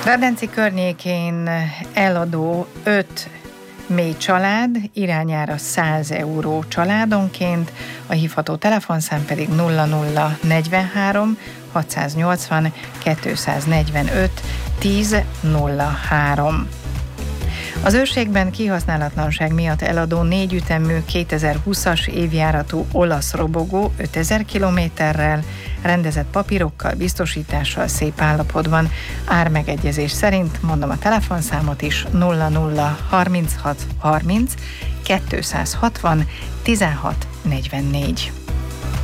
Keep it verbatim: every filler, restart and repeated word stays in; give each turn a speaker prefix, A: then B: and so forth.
A: Rádenci környékén eladó öt mély család, irányára száz euró családonként, a hívható telefonszám pedig nulla nulla negyvenhárom hatszáznyolcvan kétszáznegyvenöt tíz nulla három. Az őrségben kihasználatlanság miatt eladó négy ütemű kétezer-húszas évjáratú olasz robogó ötezer kilométerrel, rendezett papírokkal, biztosítással, szép állapotban. Ármegegyezés szerint, mondom a telefonszámot is, nulla nulla harminchat harminc kétszázhatvan tizenhat negyvennégy.